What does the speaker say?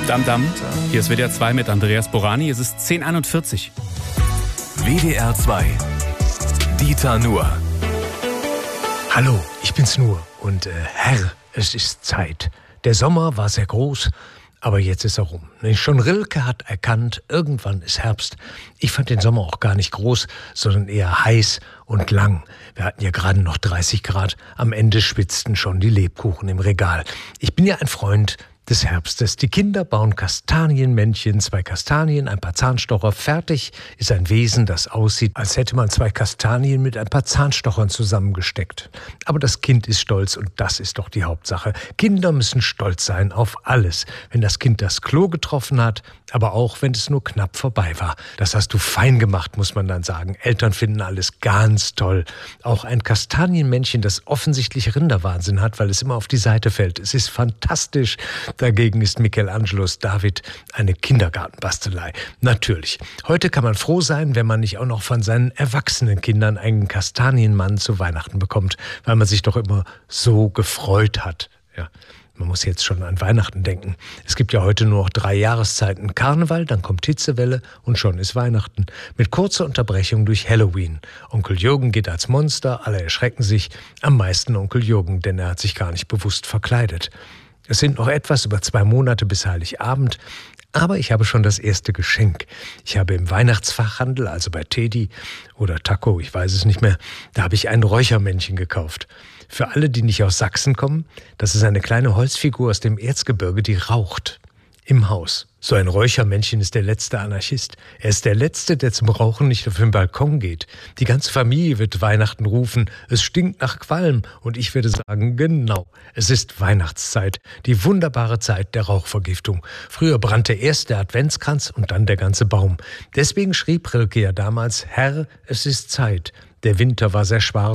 Dam Dam. Hier ist WDR 2 mit Andreas Borani. Es ist 10:41. WDR 2. Dieter Nuhr. Hallo, ich bin's Nuhr und Herr, es ist Zeit. Der Sommer war sehr groß, aber jetzt ist er rum. Schon Rilke hat erkannt, irgendwann ist Herbst. Ich fand den Sommer auch gar nicht groß, sondern eher heiß und lang. Wir hatten ja gerade noch 30 Grad. Am Ende schwitzten schon die Lebkuchen im Regal. Ich bin ja ein Freund des Herbstes. Die Kinder bauen Kastanienmännchen, 2 Kastanien, ein paar Zahnstocher. Fertig ist ein Wesen, das aussieht, als hätte man 2 Kastanien mit ein paar Zahnstochern zusammengesteckt. Aber das Kind ist stolz und das ist doch die Hauptsache. Kinder müssen stolz sein auf alles. Wenn das Kind das Klo getroffen hat, aber auch wenn es nur knapp vorbei war. Das hast du fein gemacht, muss man dann sagen. Eltern finden alles ganz toll. Auch ein Kastanienmännchen, das offensichtlich Rinderwahnsinn hat, weil es immer auf die Seite fällt. Es ist fantastisch. Dagegen ist Michelangelos David eine Kindergartenbastelei. Natürlich. Heute kann man froh sein, wenn man nicht auch noch von seinen erwachsenen Kindern einen Kastanienmann zu Weihnachten bekommt, weil man sich doch immer so gefreut hat. Ja. Man muss jetzt schon an Weihnachten denken. Es gibt ja heute nur noch 3 Jahreszeiten. Karneval, dann kommt Hitzewelle und schon ist Weihnachten. Mit kurzer Unterbrechung durch Halloween. Onkel Jürgen geht als Monster, alle erschrecken sich. Am meisten Onkel Jürgen, denn er hat sich gar nicht bewusst verkleidet. Es sind noch etwas über 2 Monate bis Heiligabend. Aber ich habe schon das erste Geschenk. Ich habe im Weihnachtsfachhandel, also bei Teddy oder Taco, ich weiß es nicht mehr, da habe ich ein Räuchermännchen gekauft. Für alle, die nicht aus Sachsen kommen, das ist eine kleine Holzfigur aus dem Erzgebirge, die raucht. Im Haus. So ein Räuchermännchen ist der letzte Anarchist. Er ist der Letzte, der zum Rauchen nicht auf den Balkon geht. Die ganze Familie wird Weihnachten rufen. Es stinkt nach Qualm. Und ich würde sagen, genau, es ist Weihnachtszeit. Die wunderbare Zeit der Rauchvergiftung. Früher brannte erst der Adventskranz und dann der ganze Baum. Deswegen schrieb Rilke ja damals, Herr, es ist Zeit. Der Winter war sehr schwarz.